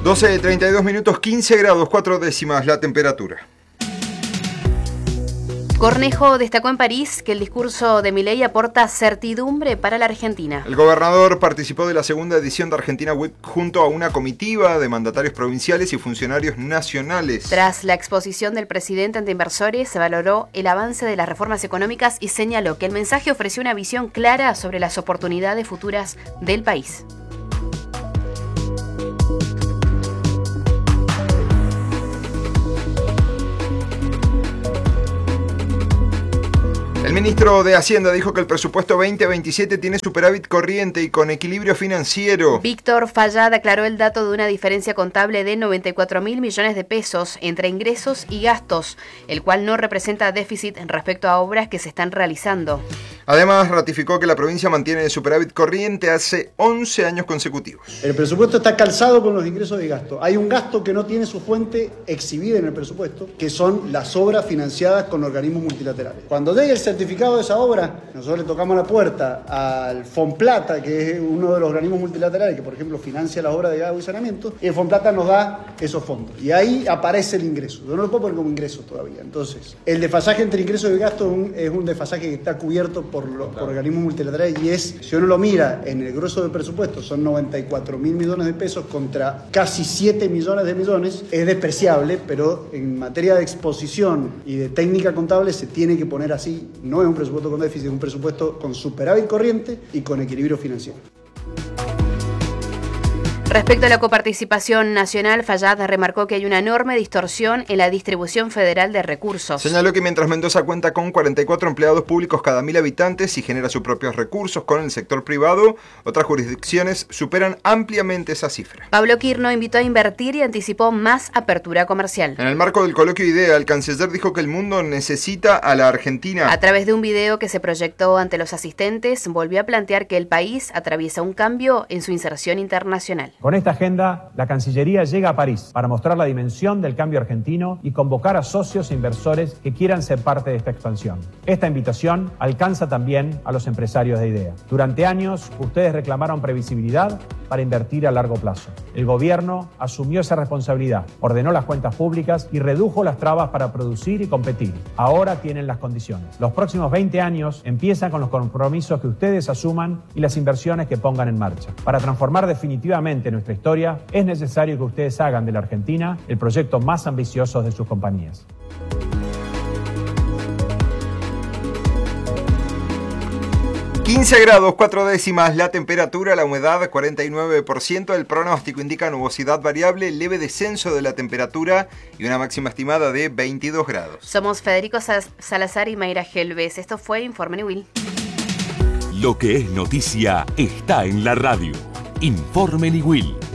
12:32, 15 grados 4 décimas la temperatura. Cornejo destacó en París que el discurso de Milei aporta certidumbre para la Argentina. El gobernador participó de la segunda edición de Argentina Week junto a una comitiva de mandatarios provinciales y funcionarios nacionales. Tras la exposición del presidente ante inversores, se valoró el avance de las reformas económicas y señaló que el mensaje ofreció una visión clara sobre las oportunidades futuras del país. El ministro de Hacienda dijo que el presupuesto 2027 tiene superávit corriente y con equilibrio financiero. Víctor Fayad aclaró el dato de una diferencia contable de 94.000 millones de pesos entre ingresos y gastos, el cual no representa déficit respecto a obras que se están realizando. Además, ratificó que la provincia mantiene el superávit corriente hace 11 años consecutivos. El presupuesto está calzado con los ingresos y gastos. Hay un gasto que no tiene su fuente exhibida en el presupuesto, que son las obras financiadas con organismos multilaterales. Cuando llegue el certificado de esa obra, nosotros le tocamos la puerta al Fonplata, que es uno de los organismos multilaterales que, por ejemplo, financia las obras de agua y saneamiento, y el Fonplata nos da esos fondos. Y ahí aparece el ingreso. Yo no lo puedo poner como ingreso todavía. Entonces, el desfasaje entre ingresos y gastos es un desfasaje que está cubierto por organismos multilaterales y si uno lo mira en el grueso del presupuesto, son 94.000 millones de pesos contra casi 7 millones de millones, es despreciable, pero en materia de exposición y de técnica contable se tiene que poner así. No es un presupuesto con déficit, es un presupuesto con superávit corriente y con equilibrio financiero. Respecto a la coparticipación nacional, Fayad remarcó que hay una enorme distorsión en la distribución federal de recursos. Señaló que mientras Mendoza cuenta con 44 empleados públicos cada 1.000 habitantes y genera sus propios recursos con el sector privado, otras jurisdicciones superan ampliamente esa cifra. Pablo Quirno invitó a invertir y anticipó más apertura comercial. En el marco del coloquio IDEA, el canciller dijo que el mundo necesita a la Argentina. A través de un video que se proyectó ante los asistentes, volvió a plantear que el país atraviesa un cambio en su inserción internacional. Con esta agenda, la Cancillería llega a París para mostrar la dimensión del cambio argentino y convocar a socios e inversores que quieran ser parte de esta expansión. Esta invitación alcanza también a los empresarios de IDEA. Durante años, ustedes reclamaron previsibilidad para invertir a largo plazo. El gobierno asumió esa responsabilidad, ordenó las cuentas públicas y redujo las trabas para producir y competir. Ahora tienen las condiciones. Los próximos 20 años empiezan con los compromisos que ustedes asuman y las inversiones que pongan en marcha. Para transformar definitivamente nuestra historia, es necesario que ustedes hagan de la Argentina el proyecto más ambicioso de sus compañías. ...15 grados 4 décimas la temperatura, la humedad 49%, el pronóstico indica nubosidad variable, leve descenso de la temperatura y una máxima estimada de 22 grados. Somos Federico Salazar y Mayra Gelbes. Esto fue Informe Niwil. Lo que es noticia está en la radio. Informe Niwil.